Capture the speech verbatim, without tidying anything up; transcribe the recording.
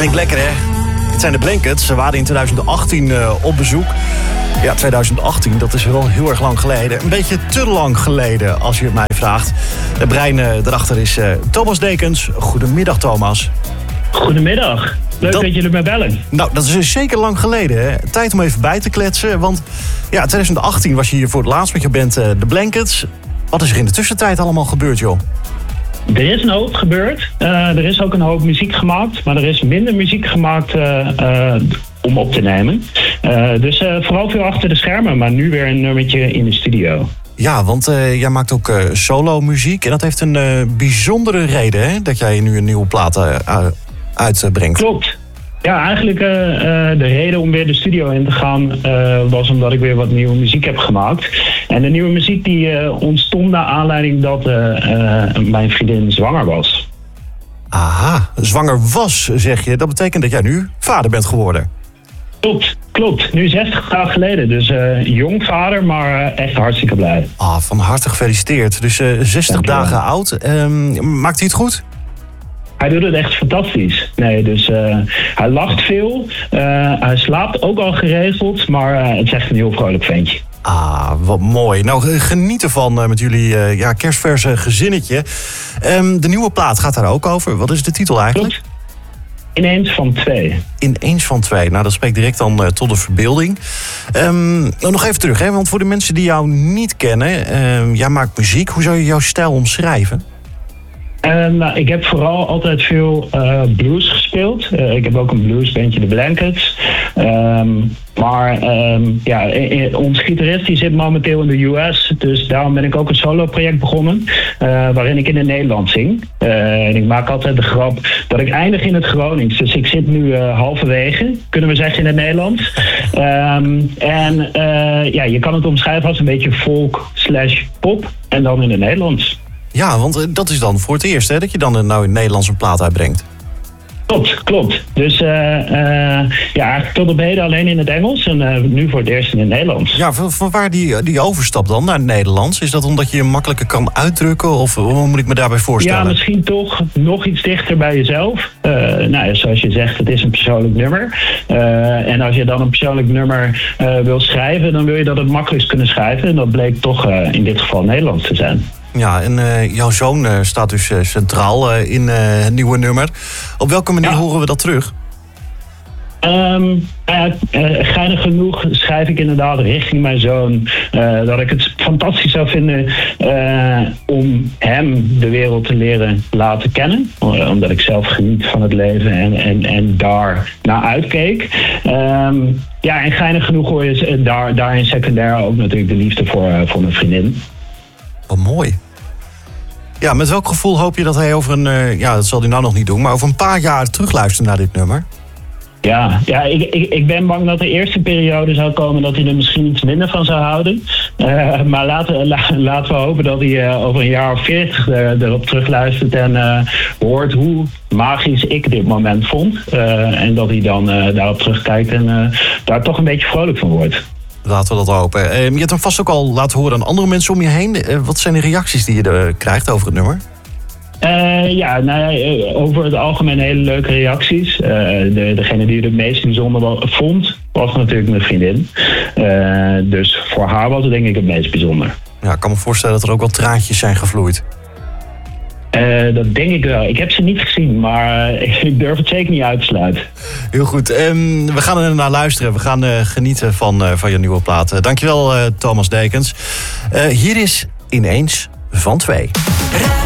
Klinkt lekker, hè? Het zijn de Blankets. Ze waren in twintig achttien uh, op bezoek. Ja, twintig achttien, dat is wel heel erg lang geleden. Een beetje te lang geleden, als je het mij vraagt. De brein uh, daarachter is uh, Thomas Dekens. Goedemiddag, Thomas. Goedemiddag. Leuk dat, dat jullie mij bellen. Nou, dat is zeker lang geleden. Hè? Tijd om even bij te kletsen. Want ja, twintig achttien was je hier voor het laatst met je band uh, de Blankets. Wat is er in de tussentijd allemaal gebeurd, joh? Er is een hoop gebeurd. Uh, er is ook een hoop muziek gemaakt. Maar er is minder muziek gemaakt uh, uh, om op te nemen. Uh, dus uh, vooral veel achter de schermen. Maar nu weer een nummertje in de studio. Ja, want uh, jij maakt ook uh, solo muziek. En dat heeft een uh, bijzondere reden, hè? Dat jij nu een nieuwe plaat uh, uitbrengt. Klopt. Ja, eigenlijk uh, uh, de reden om weer de studio in te gaan uh, was omdat ik weer wat nieuwe muziek heb gemaakt. En de nieuwe muziek die uh, ontstond naar aanleiding dat uh, uh, mijn vriendin zwanger was. Aha, zwanger was, zeg je. Dat betekent dat jij nu vader bent geworden. Klopt, klopt. Nu zestig dagen geleden. Dus uh, jong vader, maar uh, echt hartstikke blij. Ah, van harte gefeliciteerd. Dus uh, zestig dagen oud. Uh, maakt hij het goed? Hij doet het echt fantastisch. Nee, dus uh, hij lacht veel. Uh, hij slaapt ook al geregeld. Maar uh, het is echt een heel vrolijk ventje. Ah, wat mooi. Nou, geniet ervan uh, met jullie uh, ja, kerstverse gezinnetje. Um, de nieuwe plaat gaat daar ook over. Wat is de titel eigenlijk? Klopt. Ineens van twee. Ineens van twee. Nou, dat spreekt direct dan uh, tot de verbeelding. Um, nou, nog even terug, hè? Want voor de mensen die jou niet kennen... Um, jij maakt muziek. Hoe zou je jouw stijl omschrijven? Uh, nou, ik heb vooral altijd veel uh, blues gespeeld. Uh, ik heb ook een bluesbandje, de Blankets. Um, maar um, ja, ons gitarist die zit momenteel in de U S. Dus daarom ben ik ook een solo-project begonnen. Uh, waarin ik in het Nederlands zing. Uh, en ik maak altijd de grap dat ik eindig in het Gronings. Dus ik zit nu uh, halverwege, kunnen we zeggen, in het Nederlands. Um, en uh, ja, je kan het omschrijven als een beetje folk slash pop. En dan in het Nederlands. Ja, want dat is dan voor het eerst, hè, dat je dan nou in het Nederlands een plaat uitbrengt. Klopt, klopt. Dus uh, uh, ja, eigenlijk tot op heden alleen in het Engels en uh, nu voor het eerst in het Nederlands. Ja, van, van waar die, die overstap dan naar het Nederlands? Is dat omdat je je makkelijker kan uitdrukken of hoe moet ik me daarbij voorstellen? Ja, misschien toch nog iets dichter bij jezelf. Uh, nou, zoals je zegt, het is een persoonlijk nummer. Uh, en als je dan een persoonlijk nummer uh, wil schrijven, dan wil je dat het makkelijkst kunnen schrijven. En dat bleek toch uh, in dit geval Nederlands te zijn. Ja, en uh, jouw zoon uh, staat dus uh, centraal uh, in uh, het nieuwe nummer. Op welke manier ja. horen we dat terug? Um, uh, uh, geinig genoeg schrijf ik inderdaad richting mijn zoon uh, dat ik het fantastisch zou vinden uh, om hem de wereld te leren laten kennen. Uh, omdat ik zelf geniet van het leven en, en, en daar naar uitkeek. Um, ja, en geinig genoeg hoor je daar, daarin secundair ook natuurlijk de liefde voor, uh, voor mijn vriendin. Wat mooi. Ja, met welk gevoel hoop je dat hij over een... Uh, ja, dat zal hij nou nog niet doen... maar over een paar jaar terugluistert naar dit nummer? Ja, ja ik, ik, ik ben bang dat de eerste periode zou komen... dat hij er misschien iets minder van zou houden. Uh, maar laten, la, laten we hopen dat hij uh, over een jaar of veertig uh, erop terugluistert... en uh, hoort hoe magisch ik dit moment vond. Uh, en dat hij dan uh, daarop terugkijkt en uh, daar toch een beetje vrolijk van wordt. Laten we dat hopen. Uh, je hebt hem vast ook al laten horen aan andere mensen om je heen. Uh, wat zijn de reacties die je er krijgt over het nummer? Uh, ja, nou ja, over het algemeen hele leuke reacties. Uh, de, degene die het het meest bijzonder vond, was natuurlijk mijn vriendin. Uh, dus voor haar was het denk ik het meest bijzonder. Ja, ik kan me voorstellen dat er ook wel traantjes zijn gevloeid. Uh, dat denk ik wel. Ik heb ze niet gezien, maar uh, ik durf het zeker niet uit te sluiten. Heel goed. Um, we gaan er naar luisteren. We gaan uh, genieten van, uh, van je nieuwe plaat. Uh, dankjewel, uh, Thomas Dekens. Uh, hier is Ineens van twee.